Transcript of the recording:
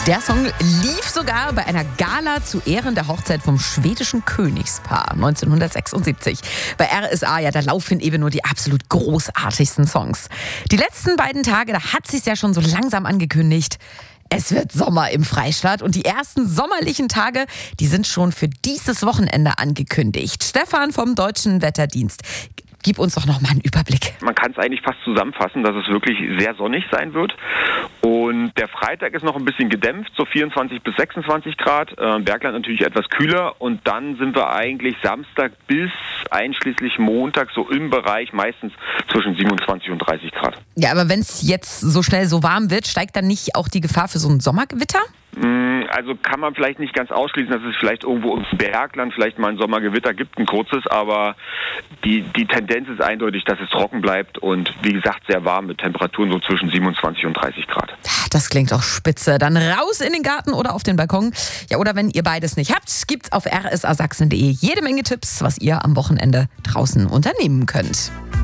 Der Song lief sogar bei einer Gala zu Ehren der Hochzeit vom schwedischen Königspaar 1976. Bei RSA, ja, da laufen eben nur die absolut großartigsten Songs. Die letzten beiden Tage, da hat sich's ja schon so langsam angekündigt. Es wird Sommer im Freistaat und die ersten sommerlichen Tage, die sind schon für dieses Wochenende angekündigt. Stefan vom Deutschen Wetterdienst, gib uns doch noch mal einen Überblick. Man kann es eigentlich fast zusammenfassen, dass es wirklich sehr sonnig sein wird. Und der Freitag ist noch ein bisschen gedämpft, so 24 bis 26 Grad. Bergland natürlich etwas kühler. Und dann sind wir eigentlich Samstag bis einschließlich Montag so im Bereich meistens zwischen 27 und 30 Grad. Ja, aber wenn es jetzt so schnell so warm wird, steigt dann nicht auch die Gefahr für so ein Sommergewitter? Also kann man vielleicht nicht ganz ausschließen, dass es vielleicht irgendwo im Bergland vielleicht mal ein Sommergewitter gibt, ein kurzes, aber die Tendenz ist eindeutig, dass es trocken bleibt und wie gesagt sehr warm mit Temperaturen so zwischen 27 und 30 Grad. Das klingt auch spitze. Dann raus in den Garten oder auf den Balkon. Ja, oder wenn ihr beides nicht habt, gibt's auf rsasachsen.de jede Menge Tipps, was ihr am Wochenende draußen unternehmen könnt.